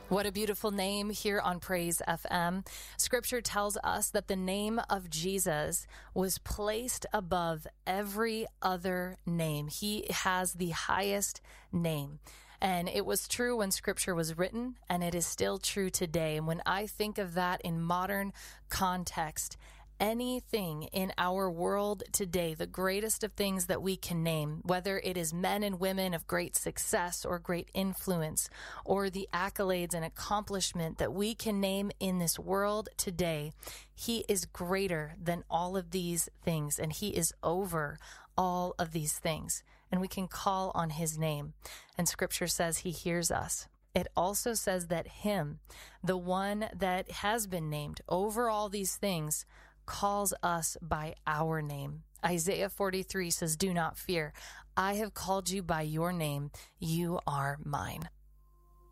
What a beautiful name here on Praise FM. Scripture tells us that the name of Jesus was placed above every other name. He has the highest name. And it was true when Scripture was written, and it is still true today. And when I think of that in modern context, anything in our world today, the greatest of things that we can name, whether it is men and women of great success or great influence, or the accolades and accomplishment that we can name in this world today, he is greater than all of these things, and he is over all of these things. And we can call on his name. And Scripture says he hears us. It also says that him, the one that has been named over all these things, calls us by our name. Isaiah 43 says, "Do not fear. I have called you by your name. You are mine."